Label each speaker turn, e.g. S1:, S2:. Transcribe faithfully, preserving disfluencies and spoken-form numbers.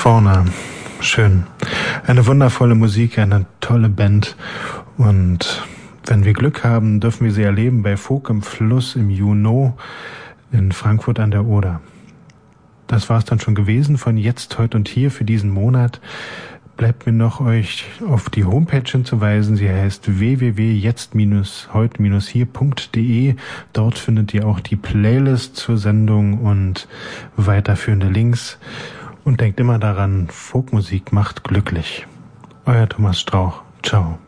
S1: vorne. Schön. Eine wundervolle Musik, eine tolle Band. Und wenn wir Glück haben, dürfen wir sie erleben bei Folk im Fluss im Juni in Frankfurt an der Oder. Das war es dann schon gewesen von Jetzt, Heute und Hier für diesen Monat. Bleibt mir noch, euch auf die Homepage hinzuweisen. Sie heißt w w w punkt jetzt heut hier punkt d e. Dort findet ihr auch die Playlist zur Sendung und weiterführende Links. Und denkt immer daran, Folkmusik macht glücklich. Euer Thomas Strauch. Ciao.